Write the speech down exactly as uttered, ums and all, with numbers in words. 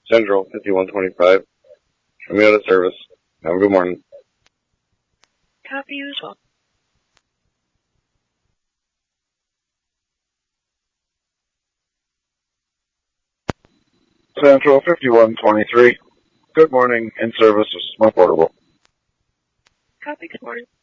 Central fifty-one twenty-five. I'm out of service. Have a good morning. Copy you as well. Central fifty-one twenty-three. Good morning. In service. This is my portable. Copy. Good morning.